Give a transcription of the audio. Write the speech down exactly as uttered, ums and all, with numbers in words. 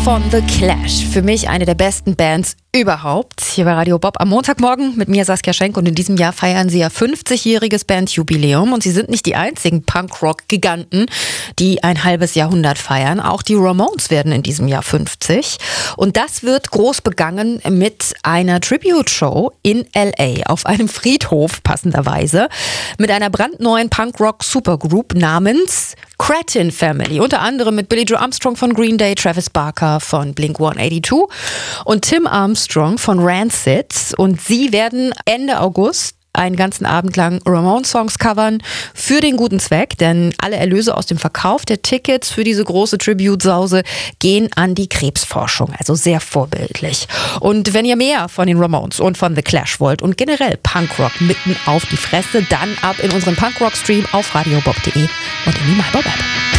von The Clash. Für mich eine der besten Bands überhaupt. Hier bei Radio Bob am Montagmorgen mit mir Saskia Schenk, und in diesem Jahr feiern sie ja fünfzigjähriges Bandjubiläum, und sie sind nicht die einzigen Punkrock-Giganten, die ein halbes Jahrhundert feiern. Auch die Ramones werden in diesem Jahr fünfzig, und das wird groß begangen mit einer Tribute-Show in L A auf einem Friedhof, passenderweise, mit einer brandneuen Punkrock-Supergroup namens Cretin Family, unter anderem mit Billie Joe Armstrong von Green Day, Travis Barker von Blink hundertzweiundachtzig und Tim Armstrong von Rancid. Und sie werden Ende August einen ganzen Abend lang Ramones-Songs covern für den guten Zweck, denn alle Erlöse aus dem Verkauf der Tickets für diese große Tribute-Sause gehen an die Krebsforschung, also sehr vorbildlich. Und wenn ihr mehr von den Ramones und von The Clash wollt und generell Punkrock mitten auf die Fresse, dann ab in unseren Punkrock-Stream auf radiobob punkt de und in die MyBob-App.